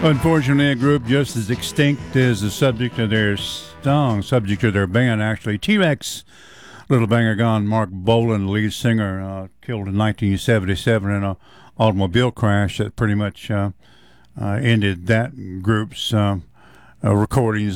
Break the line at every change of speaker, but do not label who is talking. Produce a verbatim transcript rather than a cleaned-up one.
Unfortunately, a group just as extinct as the subject of their song, subject of their band, actually. T-Rex, Little Banger Gone. Mark Bolan, the lead singer, uh, killed in nineteen seventy-seven in an automobile crash that pretty much uh, uh, ended that group's uh, uh, recordings